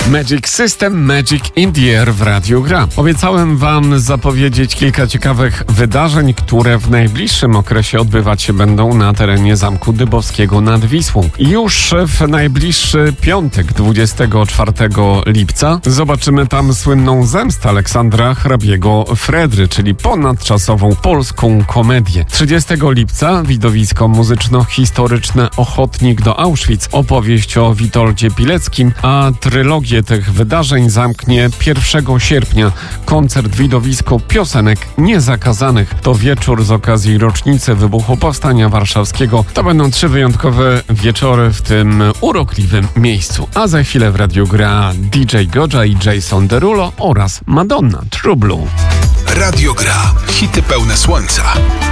Magic System, Magic in the Air w Radiu Gra. Obiecałem wam zapowiedzieć kilka ciekawych wydarzeń, które w najbliższym okresie odbywać się będą na terenie Zamku Dybowskiego nad Wisłą. Już w najbliższy piątek, 24 lipca, zobaczymy tam słynną Zemstę Aleksandra Hrabiego Fredry, czyli ponadczasową polską komedię. 30 lipca widowisko muzyczno-historyczne Ochotnik do Auschwitz, opowieść o Witoldzie Pileckim, a trylogię tych wydarzeń zamknie 1 sierpnia koncert widowisko piosenek niezakazanych. To wieczór z okazji rocznicy wybuchu Powstania Warszawskiego. To będą 3 wyjątkowe wieczory w tym urokliwym miejscu. A za chwilę w Radiu Gra DJ Goja i Jason Derulo oraz Madonna True Blue. Radio Gra. Hity pełne słońca.